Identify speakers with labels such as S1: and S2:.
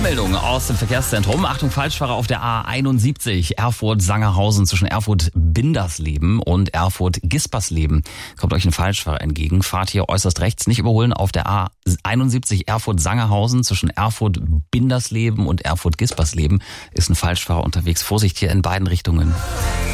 S1: Meldung aus dem Verkehrszentrum. Achtung, Falschfahrer auf der A71 Erfurt-Sangerhausen zwischen Erfurt-Bindersleben und Erfurt-Gispersleben. Kommt euch ein Falschfahrer entgegen. Fahrt hier äußerst rechts, nicht überholen auf der A71 Erfurt-Sangerhausen zwischen Erfurt-Bindersleben und Erfurt-Gispersleben. Ist ein Falschfahrer unterwegs. Vorsicht hier in beiden Richtungen.